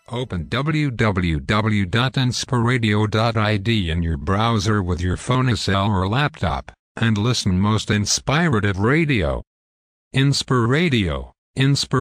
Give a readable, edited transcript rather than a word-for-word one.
Open www.inspiradio.id in your browser with your phone, cell or laptop, and listen most inspirative radio. Inspiradio.